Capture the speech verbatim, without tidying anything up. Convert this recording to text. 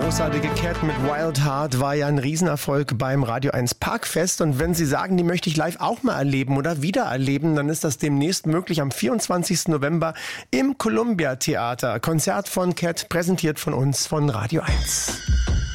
großartige Cat mit Wild Heart war ja ein Riesenerfolg beim Radio eins Parkfest. Und wenn Sie sagen, die möchte ich live auch mal erleben oder wieder erleben, dann ist das demnächst möglich am vierundzwanzigsten November im Columbia Theater. Konzert von Cat, präsentiert von uns von Radio eins.